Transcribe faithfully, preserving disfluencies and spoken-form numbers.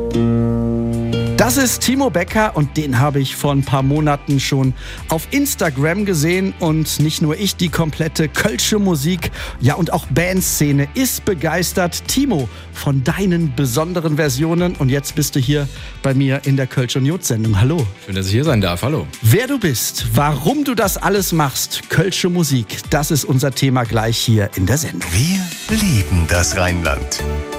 Das ist Timo Becker und den habe ich vor ein paar Monaten schon auf Instagram gesehen und nicht nur ich, die komplette kölsche Musik, ja und auch Bandszene ist begeistert. Timo, von deinen besonderen Versionen und jetzt bist du hier bei mir in der Kölsch und Jod-Sendung. Hallo. Schön, dass ich hier sein darf. Hallo. Wer du bist, warum du das alles machst, kölsche Musik, das ist unser Thema gleich hier in der Sendung. Wir lieben das Rheinland.